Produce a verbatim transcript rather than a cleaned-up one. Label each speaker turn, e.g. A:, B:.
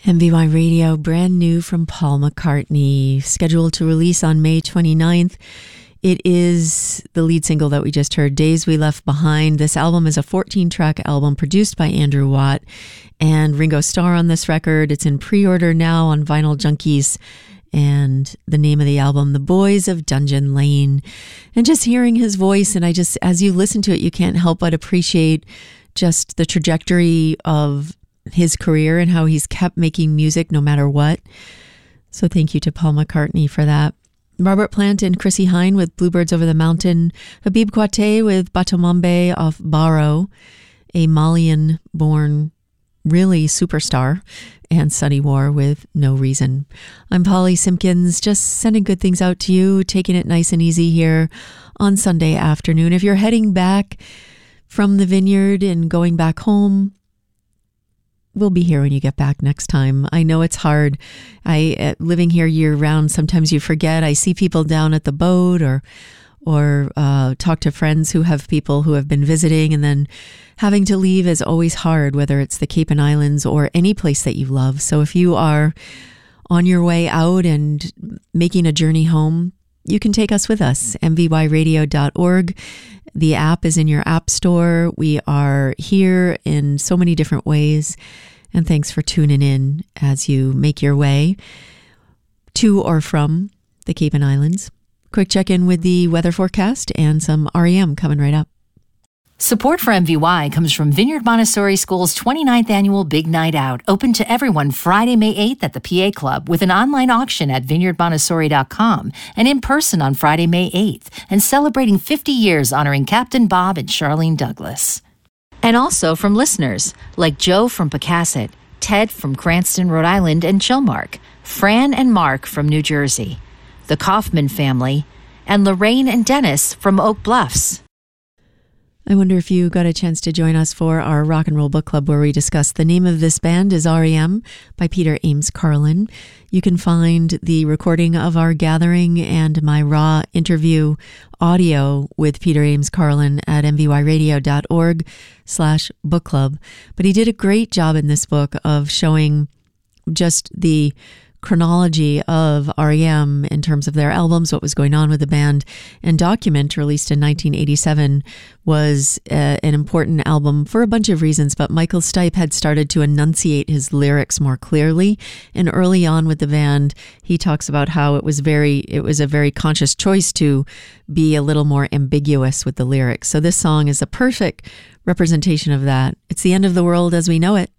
A: M V Y Radio, brand new from Paul McCartney, scheduled to release on May twenty-ninth. It is the lead single that we just heard, Days We Left Behind. This album is a fourteen-track album produced by Andrew Watt and Ringo Starr on this record. It's in pre-order now on Vinyl Junkies. And the name of the album, The Boys of Dungeon Lane. And just hearing his voice, and I just, as you listen to it, you can't help but appreciate just the trajectory of his career and how he's kept making music no matter what. So thank you to Paul McCartney for that. Robert Plant and Chrissie Hynde with Bluebirds Over the Mountain. Habib Kwate with Batomambe off Baro, a Malian-born really superstar, and Sunny War with No Reason. I'm Polly Simpkins, just sending good things out to you, taking it nice and easy here on Sunday afternoon. If you're heading back from the vineyard and going back home, we'll be here when you get back next time. I know it's hard. I uh, living here year round, sometimes you forget. I see people down at the boat or or uh, talk to friends who have people who have been visiting, and then having to leave is always hard, whether it's the Cape and Islands or any place that you love. So if you are on your way out and making a journey home, you can take us with us, m v y radio dot org. The app is in your app store. We are here in so many different ways. And thanks for tuning in as you make your way to or from the Cape and Islands. Quick check-in with the weather forecast and some R E M coming right up.
B: Support for M V Y comes from Vineyard Montessori School's twenty-ninth Annual Big Night Out, open to everyone Friday, May eighth at the P A Club, with an online auction at vineyard montessori dot com and in person on Friday, May eighth, and celebrating fifty years honoring Captain Bob and Charlene Douglas. And also from listeners like Joe from Pocasset, Ted from Cranston, Rhode Island, and Chilmark, Fran and Mark from New Jersey, the Kaufman family, and Lorraine and Dennis from Oak Bluffs.
A: I wonder if you got a chance to join us for our Rock and Roll Book Club, where we discuss the name of this band is R E M by Peter Ames Carlin. You can find the recording of our gathering and my raw interview audio with Peter Ames Carlin at m v y radio dot org slash book club. But he did a great job in this book of showing just the chronology of R E M in terms of their albums, what was going on with the band. And Document, released in nineteen eighty-seven, was uh, an important album for a bunch of reasons, but Michael Stipe had started to enunciate his lyrics more clearly. And early on with the band, he talks about how it was very, it was a very conscious choice to be a little more ambiguous with the lyrics. So this song is a perfect representation of that. It's the end of the world as we know it.